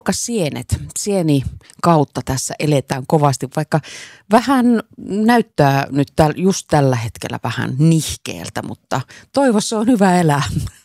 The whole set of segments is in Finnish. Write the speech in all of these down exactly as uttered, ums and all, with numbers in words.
Sienet, sieni kautta tässä eletään kovasti, vaikka vähän näyttää nyt täl, just tällä hetkellä vähän nihkeeltä, mutta toivossa on hyvä elää.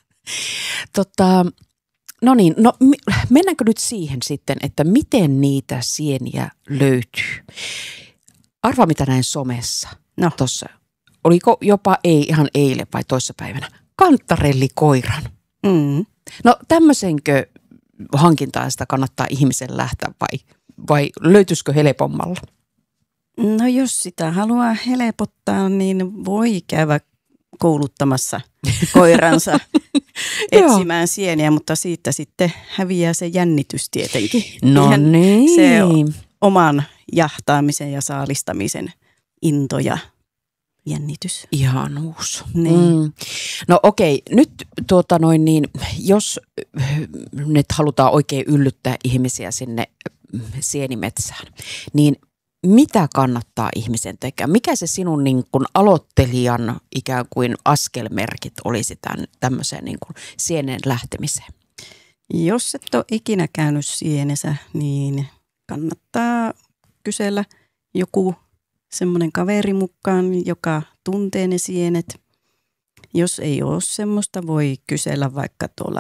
Tota, no niin, no mennäänkö nyt siihen sitten, että miten niitä sieniä löytyy? Arvaa mitä näin somessa. No. Tossa. Oliko jopa ei ihan eilen vai toissapäivänä? Kantarellikoiran. Mm. No tämmöisenkö hankintaa sitä kannattaa ihmisen lähteä vai, vai löytyisikö helpommalla? No jos sitä haluaa helpottaa, niin voi käydä kouluttamassa koiransa etsimään sieniä, mutta siitä sitten häviää se jännitys tietenkin. No Ihan niin. Se oman jahtaamisen ja saalistamisen into ja jännitys. Ihanuus. Niin. Mm. No okei, nyt tuota noin niin, jos nyt halutaan oikein yllyttää ihmisiä sinne sienimetsään, niin mitä kannattaa ihmisen tehdä? Mikä se sinun niin kuin aloittelijan ikään kuin askelmerkit olisi tämän, tämmöiseen niin kuin sienen lähtemiseen? Jos et ole ikinä käynyt sienessä, niin kannattaa kysellä joku semmoinen kaveri mukaan, joka tuntee ne sienet. Jos ei ole semmoista, voi kysellä vaikka tuolla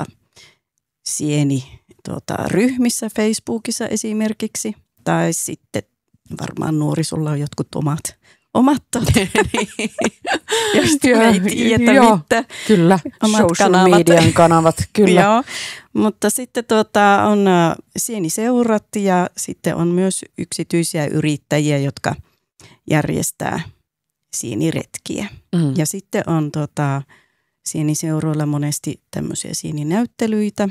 sieni tuota, ryhmissä Facebookissa esimerkiksi. Tai sitten varmaan nuorisolla on jotkut omat, omat tuota, josta ei tiedä joo, mitään. Kyllä, omat social kanavat. median kanavat, kyllä. Joo, mutta sitten tuota, on sieniseurat ja sitten on myös yksityisiä yrittäjiä, jotka järjestää sieniretkiä. Mm. Ja sitten on tota, sieniseuroilla monesti tämmöisiä sieninäyttelyitä.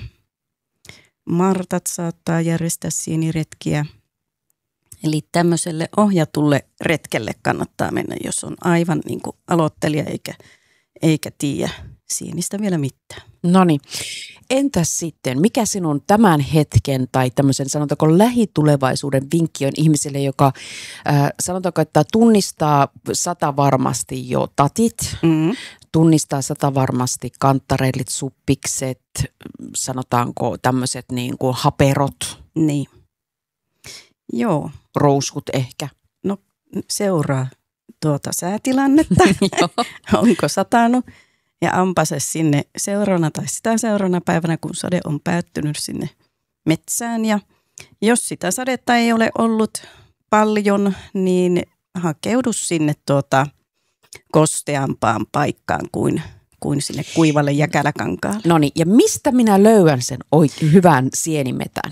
Martat saattaa järjestää sieniretkiä. Eli tämmöiselle ohjatulle retkelle kannattaa mennä, jos on aivan niin kuin aloittelija eikä, eikä tiedä sienistä vielä mitään. No niin. Entäs sitten, mikä sinun tämän hetken tai tämmöisen sanotaanko lähitulevaisuuden vinkki on ihmiselle, joka äh, sanotaanko, että tunnistaa sata varmasti jo tatit, mm. tunnistaa sata varmasti kantarellit, suppikset, sanotaanko tämmöiset niin kuin haperot. Niin. Joo. Rouskut ehkä. No seuraa tuota säätilannetta, onko satanut. Ja ampase sinne seuraavana tai sitä seuraavana päivänä, kun sade on päättynyt sinne metsään. Ja jos sitä sadetta ei ole ollut paljon, niin hakeudu sinne tuota kosteampaan paikkaan kuin, kuin sinne kuivalle jäkäläkankaalle. No niin, ja mistä minä löydän sen oikein hyvän sienimetän?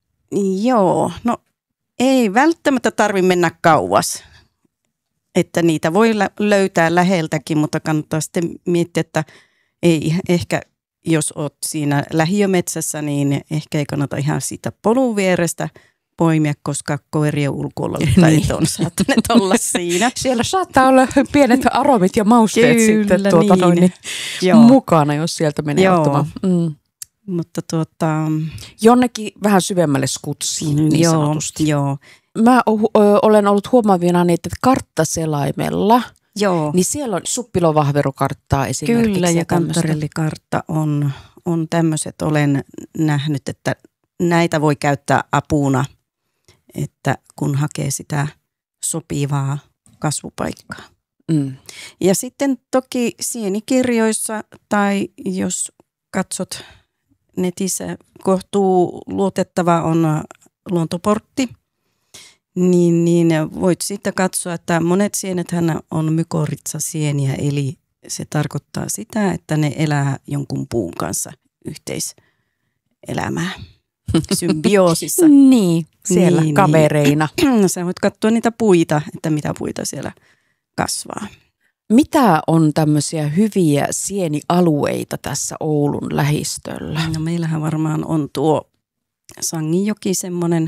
Joo, no ei välttämättä tarvitse mennä kauas. Että niitä voi löytää läheltäkin, mutta kannattaa sitten miettiä, että ei ehkä, jos olet siinä lähiömetsässä, niin ehkä ei kannata ihan siitä polun vierestä poimia, koska koirien ulkoilultajat on saattaneet olla siinä. Siellä saattaa olla pienet aromit ja mausteet Kyllä, sitten tuota niin. noin, niin mukana, jos sieltä menee Joo. ottamaan. Mm. Mutta tuota... Jonnekin vähän syvemmälle skutsiin niin joo, sanotusti. Joo. Mä o- olen ollut huomaavina niitä, että karttaselaimella, joo. niin siellä on suppilovahverokarttaa esimerkiksi. Kyllä, ja kantarellikartta on, on tämmöiset, olen nähnyt, että näitä voi käyttää apuna, että kun hakee sitä sopivaa kasvupaikkaa. Mm. Ja sitten toki sienikirjoissa tai jos katsot netissä, kohtuu luotettava on Luontoportti, niin, niin voit sitten katsoa, että monet sienethän on mykorrhizasieniä, eli se tarkoittaa sitä, että ne elää jonkun puun kanssa yhteiselämää, symbioosissa. niin, siellä niin, kavereina. Niin. Sä voit katsoa niitä puita, että mitä puita siellä kasvaa. Mitä on tämmöisiä hyviä sienialueita tässä Oulun lähistöllä? No meillähän varmaan on tuo Sanginjoki semmoinen,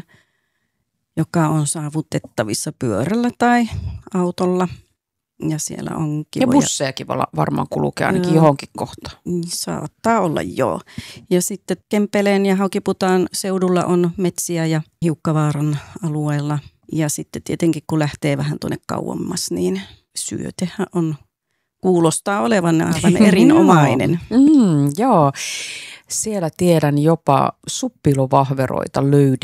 joka on saavutettavissa pyörällä tai autolla. Ja siellä on kivoja. Ja bussejakin varmaan kulkee ainakin joo. johonkin kohtaan. Saattaa olla, joo. Ja sitten Kempeleen ja Haukiputaan seudulla on metsiä ja Hiukkavaaran alueella. Ja sitten tietenkin kun lähtee vähän tuonne kauemmas, niin syötehän on kuulostaa olevan aivan erinomainen. mm, joo, siellä tiedän jopa suppilovahveroita löydetään.